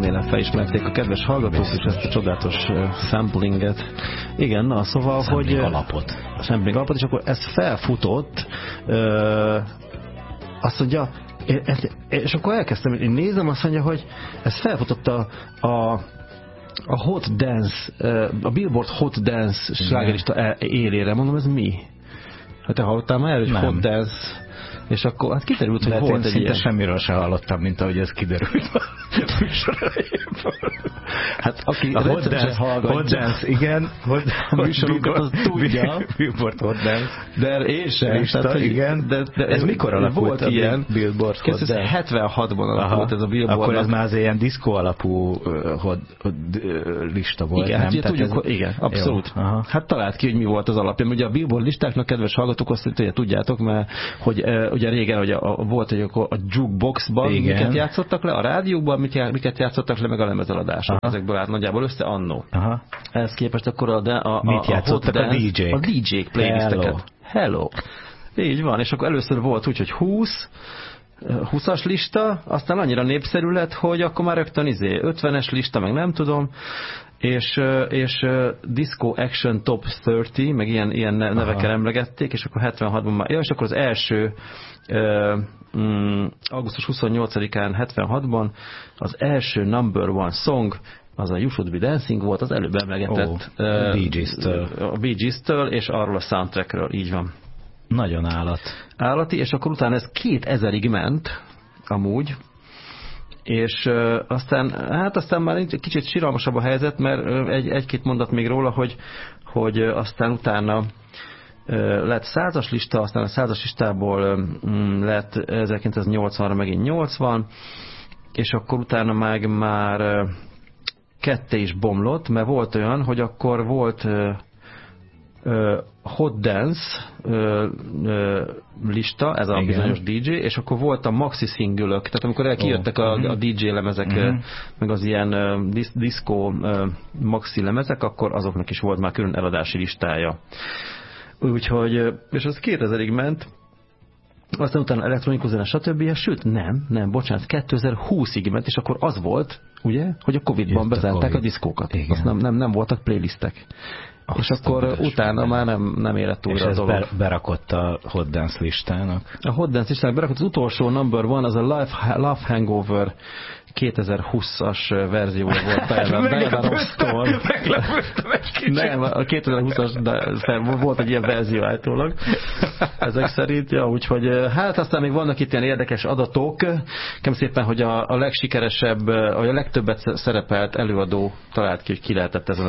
remélem felismerték a kedves hallgatók is ezt a csodálatos samplinget. Igen, na szóval, sampling hogy... alapot. Sampling alapot, és akkor ez felfutott, azt mondja, és akkor elkezdtem, én nézem, azt mondja, hogy ez felfutott a Hot Dance, a Billboard Hot Dance slágerlista élére. Mondom, ez mi? Hát te hallottál már, hogy Hot Dance... És akkor hát kiderült, hogy volt egy ilyen... semmiről sem hallottam, mint ahogy ez kiderült a műsor elejéből. Hát aki a Hot Dance, igen, a műsorunkat az tudja. Billboard Hot Dance. De én sem. Lista, igen. De ez mikor alakult a Billboard Hot Dance? 76-ban alakult ez a Billboard. Akkor ez már az ilyen diszkó alapú lista volt, igen, nem? Hát tudjuk, igen, abszolút. Hát talált ki, hogy mi volt az alapja. Ugye a Billboard listáknak, kedves hallgatók, azt tudjátok, mert hogy ugye régen hogy volt, hogy a jukeboxban miket játszottak le, a rádiókban miket játszottak le, meg a lemezeladások. Ezekből állt nagyjából össze annó. Ehhez képest akkor mit játszottak a DJ-k? A DJ-k playlisteket. Hello. Így van, és akkor először volt úgy, hogy 20-as lista, aztán annyira népszerű lett, hogy akkor már rögtön 50-es lista, meg nem tudom, és Disco Action Top 30, meg ilyen nevekkel emlegették, és akkor 76-ban már, és akkor az első augusztus 28-án 76-ban az első number one song, az a You Should Be Dancing volt, az előbb emlegetett a Bee Gees-től, és arról a soundtrackről, így van. Nagyon állati, és akkor utána ez 2000-ig ment, amúgy, és aztán már kicsit siralmasabb a helyzet, mert egy-két mondat még róla, hogy aztán utána lett 100-as lista, aztán a 100-as listából lett 1980-ra megint 80, és akkor utána már ketté is bomlott, mert volt olyan, hogy akkor volt Hot Dance lista, ez a bizonyos DJ, és akkor volt a maxi single-ök, tehát amikor kijöttek a DJ lemezek, meg az ilyen disco maxi lemezek, akkor azoknak is volt már külön eladási listája. Úgyhogy, és az 2000-ig ment, aztán utána elektronikus zene, stb. Sőt, nem, bocsánat, 2020-ig ment, és akkor az volt, ugye, hogy a Covid-ban bezárták a diszkókat. Azt nem voltak playlistek. És akkor utána már nem érett újra a dolog. És ez berakott a Hot Dance listának? A Hot Dance listának berakott, az utolsó number one, az a Love Hangover 2020-as verziója volt Diana Ross-tól. Meglepődtem egy kicsit. Nem, a 2020-as volt egy ilyen verzió állítólag. Ezek szerint, ja, úgyhogy hát aztán még vannak itt ilyen érdekes adatok. Kérem szépen, hogy a legsikeresebb, a legtöbbet szerepelt előadó talált ki, hogy ki lehetett ezen a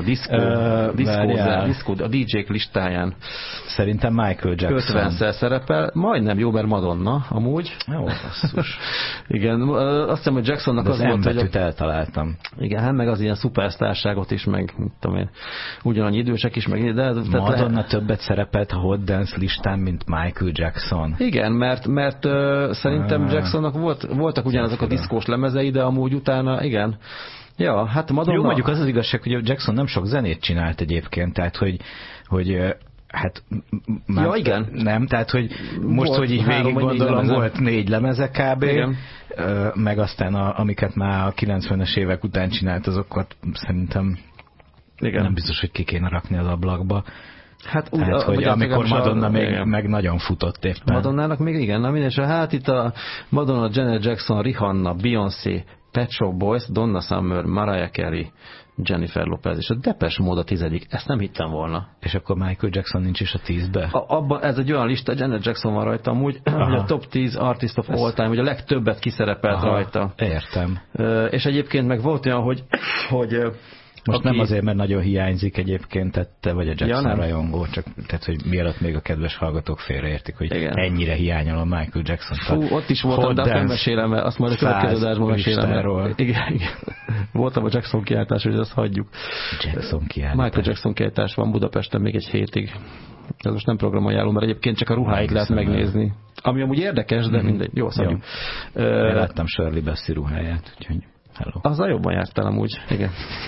diszkó, a DJ-k listáján. Szerintem Michael Jackson. 50-szer szerepel, majdnem jó, mert Madonna, amúgy. Jó, basszus. Igen, azt hiszem, hogy Jacksonnak az volt, hogy eltaláltam. Igen, meg az ilyen szupersztárságot is, meg tudom én, ugyanannyi idősek is, meg Madonna többet szerepelt a Hot Dance listán, mint Michael Jackson. Igen, mert szerintem Jacksonnak voltak ugyanazok a diszkós lemezei, de amúgy utána, igen. Ja, hát Madonna... Jó, mondjuk az igazság, hogy Jackson nem sok zenét csinált egyébként, tehát hogy hát ja, igen. Nem, tehát hogy most, hogy így végig gondolom, volt 4 lemeze kb. Igen. Meg aztán amiket már a 90-es évek után csinált, azokat szerintem nem biztos, hogy ki kéne rakni az ablakba. Hát úgy, tehát, hogy amikor Madonna még meg nagyon futott éppen. Madonnának még igen, na minden, és hát itt a Madonna, Janet Jackson, Rihanna, Beyoncé, Pet Shop Boys, Donna Summer, Mariah Carey, Jennifer Lopez, és a Depeche Mode a 10. Ezt nem hittem volna. És akkor Michael Jackson nincs is a 10-be? Abban ez egy olyan lista, Janet Jackson van rajta amúgy, hogy a top 10 artist of all time, hogy a legtöbbet kiszerepelt rajta. Értem. És egyébként meg volt olyan, hogy most nem azért, mert nagyon hiányzik egyébként, te vagy a Jackson rajongó, csak tehát, hogy mielőtt még a kedves hallgatók félreértik, hogy ennyire hiányol a Michael Jackson. Fú, ott is voltam, de nem mesélem el, azt majd a következő adásban mesélem el. Igen. Voltam a Jackson kiáltás, hogy azt hagyjuk. Jackson kiáltás. Michael Jackson kiáltás van Budapesten még egy hétig. Ez most nem programajánló, mert egyébként csak a ruháit lehet megnézni. Ami amúgy érdekes, de mindegy. Jó, hagyjuk. Én láttam Shirley Bassey ruháját, úgyhogy hello. Azzal jobban jártál amúgy, igen.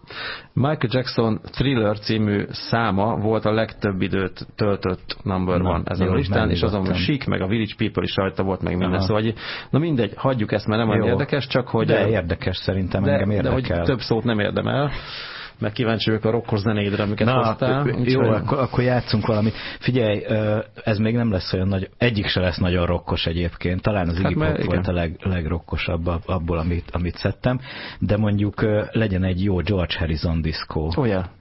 Michael Jackson Thriller című száma volt a legtöbb időt töltött number one ezen a listán, és azon a Chic, meg a Village People is rajta volt, meg minden. Szóval, na mindegy, hagyjuk ezt, mert nem olyan érdekes, csak hogy... De érdekes szerintem, engem érdekel. De hogy több szót nem érdemel, meg kíváncsi vagyok a rockos zenédre, amiket hoztál. Jó, akkor játszunk valamit. Figyelj, ez még nem lesz olyan nagy, egyik se lesz nagyon rockos egyébként, talán az Iggy Pop volt a legrockosabb abból, amit szedtem, de mondjuk legyen egy jó George Harrison diszkó. Oh, yeah.